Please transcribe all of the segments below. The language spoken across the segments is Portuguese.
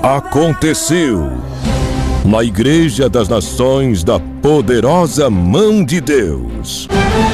Aconteceu na Igreja das Nações da Poderosa Mão de Deus.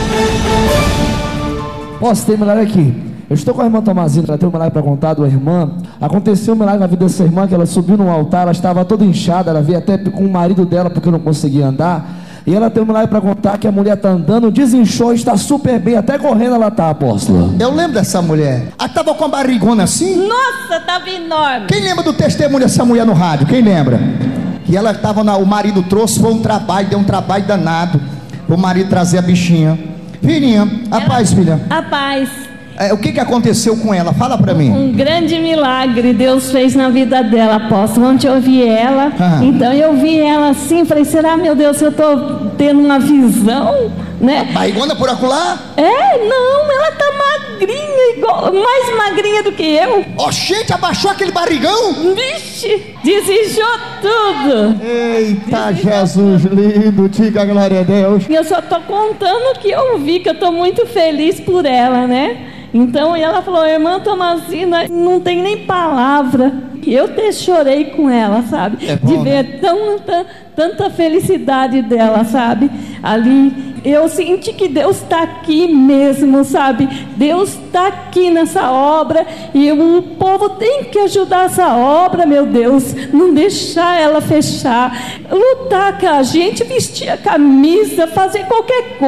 Posso ter um milagre aqui? Eu estou com a irmã Tomazina, ela tem um milagre para contar da irmã. Aconteceu um milagre na vida dessa irmã, que ela subiu no altar, ela estava toda inchada, ela veio até com o marido dela porque não conseguia andar. E ela tem um milagre para contar que a mulher está andando, desinchou, está super bem, até correndo ela está, apóstolo. Eu lembro dessa mulher. Ela estava com a barrigona assim. Nossa, estava enorme. Quem lembra do testemunho dessa mulher no rádio? Quem lembra? Que ela estava, o marido trouxe, foi um trabalho, deu um trabalho danado. O marido trazer a bichinha. Filhinha, a paz, filha. A paz. O que aconteceu com ela? Fala pra mim. Um grande milagre Deus fez na vida dela, apóstolo. Ontem eu vi ela, então eu vi ela assim, falei, será, meu Deus, eu tô tendo uma visão, né? Barrigona por acolá? Não, ela tá magrinha, igual, mais magrinha do que eu. Gente, abaixou aquele barrigão? Vixe, desinchou tudo. Eita, Jesus lindo, diga a glória a Deus. Eu só tô contando o que eu vi, que eu tô muito feliz por ela, né? Então ela falou, irmã Tomazina, não tem nem palavra. Eu até chorei com ela, sabe? De ver tanta felicidade dela, sabe? Ali, eu senti que Deus está aqui mesmo, sabe? Deus está aqui nessa obra e o povo tem que ajudar essa obra, meu Deus. Não deixar ela fechar. Lutar com a gente, vestir a camisa, fazer qualquer coisa.